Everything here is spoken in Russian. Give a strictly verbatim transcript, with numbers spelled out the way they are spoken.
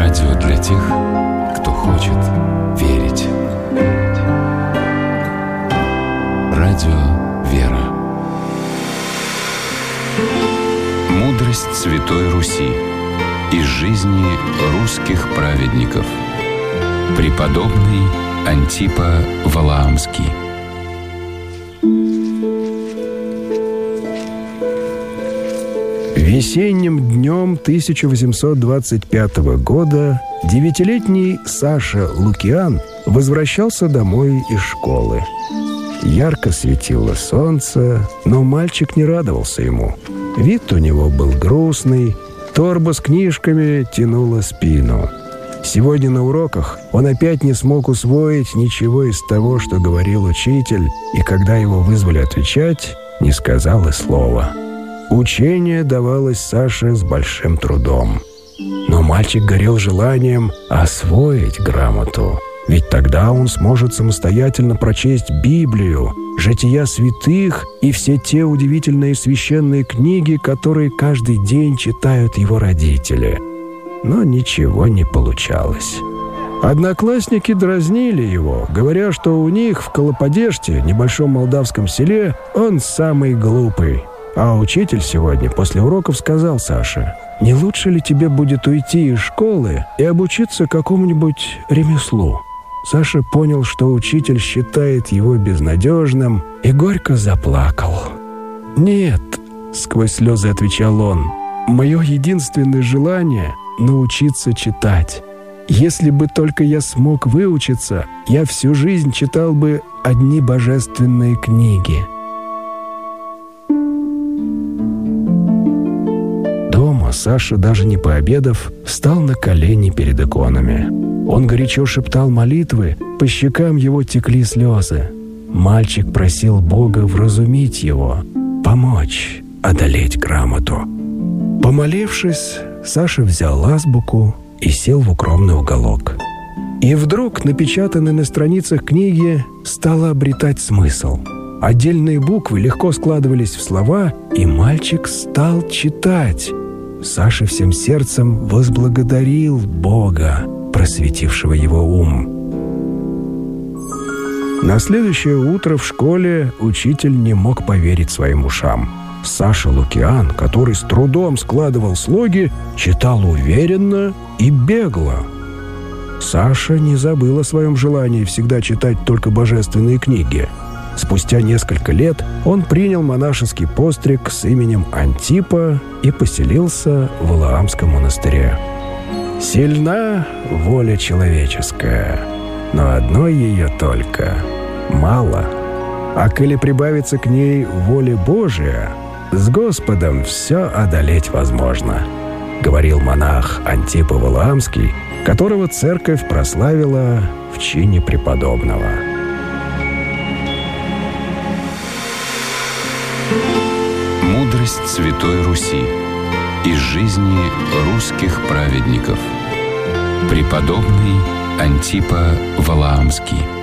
Радио для тех, кто хочет верить. Радио «Вера». Мудрость Святой Руси из жизни русских праведников. Преподобный Антипа Валаамский. Весенним днем тысяча восемьсот двадцать пятого года девятилетний Саша Лукиан возвращался домой из школы. Ярко светило солнце, но мальчик не радовался ему. Вид у него был грустный, торба с книжками тянула спину. Сегодня на уроках он опять не смог усвоить ничего из того, что говорил учитель, и когда его вызвали отвечать, не сказал и слова. Учение давалось Саше с большим трудом. Но мальчик горел желанием освоить грамоту, ведь тогда он сможет самостоятельно прочесть Библию, жития святых и все те удивительные священные книги, которые каждый день читают его родители. Но ничего не получалось. Одноклассники дразнили его, говоря, что у них в Колоподежте, небольшом молдавском селе, он самый глупый. А учитель сегодня после уроков сказал Саше: «Не лучше ли тебе будет уйти из школы и обучиться какому-нибудь ремеслу?» Саша понял, что учитель считает его безнадежным, и горько заплакал. «Нет», — сквозь слезы отвечал он, — «мое единственное желание — научиться читать. Если бы только я смог выучиться, я всю жизнь читал бы одни божественные книги». Дома Саша, даже не пообедав, встал на колени перед иконами. Он горячо шептал молитвы, по щекам его текли слезы. Мальчик просил Бога вразумить его, помочь одолеть грамоту. Помолившись, Саша взял азбуку и сел в укромный уголок. И вдруг напечатанное на страницах книги стало обретать смысл. Отдельные буквы легко складывались в слова, и мальчик стал читать. Саша всем сердцем возблагодарил Бога, просветившего его ум. На следующее утро в школе учитель не мог поверить своим ушам. Саша Лукиан, который с трудом складывал слоги, читал уверенно и бегло. Саша не забыл о своем желании всегда читать только божественные книги. Спустя несколько лет он принял монашеский постриг с именем Антипа и поселился в Валаамском монастыре. Сильна воля человеческая, но одной ее только мало. А коли прибавится к ней воля Божия, с Господом все одолеть возможно, говорил монах Антипа Валаамский, которого церковь прославила в чине преподобного. Мудрость Святой Руси из жизни русских праведников. Преподобный Антипа Валаамский.